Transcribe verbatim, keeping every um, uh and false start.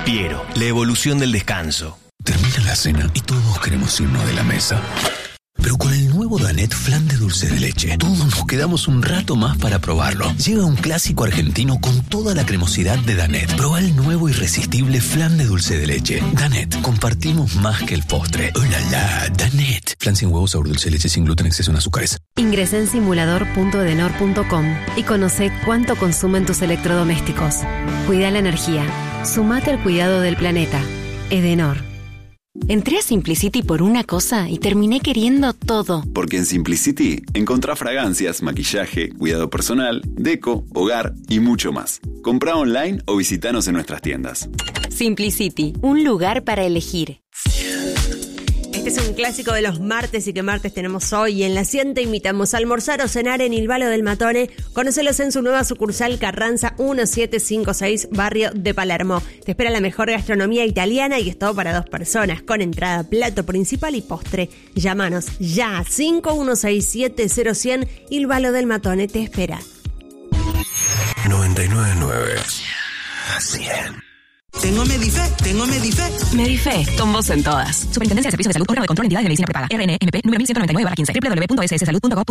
Piero, la evolución del descanso. Termina la cena y todos queremos irnos de la mesa. Pero con el nuevo Danette Flan de dulce de leche, todos nos quedamos un rato más para probarlo. Llega un clásico argentino con toda la cremosidad de Danette. Probá el nuevo irresistible Flan de dulce de leche. Danette, compartimos más que el postre. ¡Oh, la, la! Danette. Flan sin huevos, sabor dulce de leche, sin gluten, exceso en azúcares. Ingresá en simulador punto edenor punto com y conoce cuánto consumen tus electrodomésticos. Cuida la energía. Sumate al cuidado del planeta. Edenor. Entré a Simplicity por una cosa y terminé queriendo todo. Porque en Simplicity encontrá fragancias, maquillaje, cuidado personal, deco, hogar y mucho más. Comprá online o visitanos en nuestras tiendas. Simplicity, un lugar para elegir. Este es un clásico de los martes y que martes tenemos hoy. Y en la cien te invitamos a almorzar o cenar en Il Valo del Matone. Conócelos en su nueva sucursal Carranza diecisiete cincuenta y seis, barrio de Palermo. Te espera la mejor gastronomía italiana y es todo para dos personas, con entrada, plato principal y postre. Llámanos ya, cinco uno seis siete cero cien, Il Valo del Matone te espera. noventa y nueve punto nueve. cien. Tengo Medife, tengo Medife. Medife, con vos en todas. Superintendencia de Servicios de Salud, órgano de control, entidad de medicina prepaga. R N M P, número mil ciento noventa y nueve barra quince. doble u doble u doble u punto s s salud punto gov punto